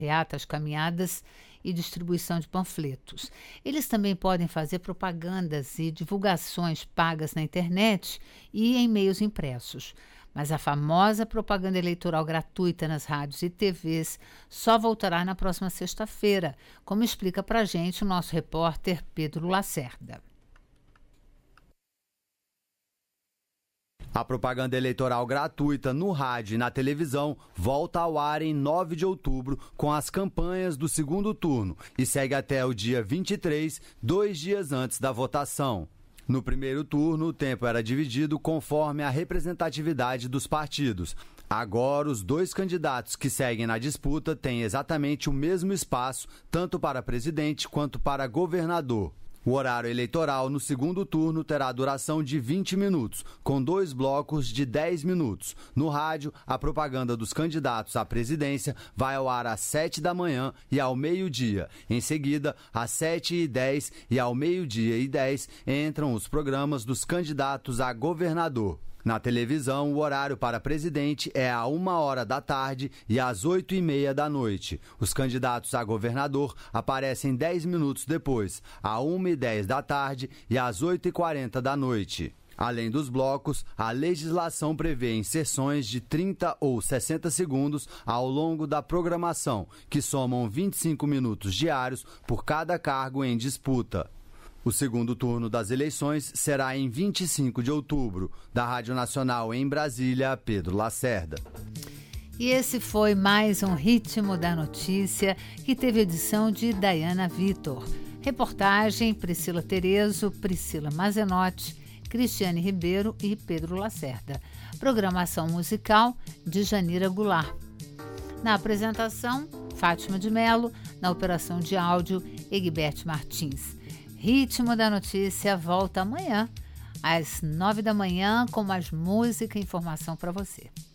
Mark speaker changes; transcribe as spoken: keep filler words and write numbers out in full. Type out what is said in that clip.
Speaker 1: passeatas, caminhadas e distribuição de panfletos. Eles também podem fazer propagandas e divulgações pagas na internet e em meios impressos. Mas a famosa propaganda eleitoral gratuita nas rádios e T Vs só voltará na próxima sexta-feira, como explica pra gente o nosso repórter Pedro Lacerda.
Speaker 2: A propaganda eleitoral gratuita no rádio e na televisão volta ao ar em nove de outubro com as campanhas do segundo turno e segue até o dia vinte e três, dois dias antes da votação. No primeiro turno, o tempo era dividido conforme a representatividade dos partidos. Agora, os dois candidatos que seguem na disputa têm exatamente o mesmo espaço, tanto para presidente quanto para governador. O horário eleitoral no segundo turno terá duração de vinte minutos, com dois blocos de dez minutos. No rádio, a propaganda dos candidatos à presidência vai ao ar às sete da manhã e ao meio-dia. Em seguida, às sete e dez e ao meio-dia e dez, entram os programas dos candidatos a governador. Na televisão, o horário para presidente é a uma hora da tarde e às oito e meia da noite. Os candidatos a governador aparecem dez minutos depois, a uma e dez da tarde e às oito e quarenta da noite. Além dos blocos, a legislação prevê inserções de trinta ou sessenta segundos ao longo da programação, que somam vinte e cinco minutos diários por cada cargo em disputa. O segundo turno das eleições será em vinte e cinco de outubro. Da Rádio Nacional em Brasília, Pedro Lacerda.
Speaker 1: E esse foi mais um Ritmo da Notícia, que teve edição de Dayana Vitor. Reportagem Priscila Terezo, Priscila Mazenotti, Cristiane Ribeiro e Pedro Lacerda. Programação musical de Janira Goulart. Na apresentação, Fátima de Mello. Na operação de áudio, Egbert Martins. Ritmo da Notícia volta amanhã, às nove da manhã, com mais música e informação para você.